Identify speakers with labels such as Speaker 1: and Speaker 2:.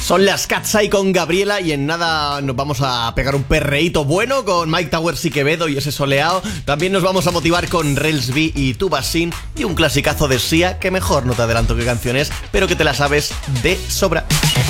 Speaker 1: Son las Katseye con Gabriela y en nada nos vamos a pegar un perreíto bueno con Mike Towers y Quevedo y ese soleado. También nos vamos a motivar con Rels B y Tubasin y un clasicazo de Sia que mejor no te adelanto qué canción es, pero que te la sabes de sobra.